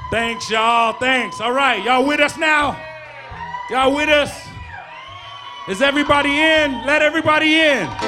Thanks, y'all. Thanks. All right, y'all with us now? Y'all with us? Is everybody in? Let everybody in.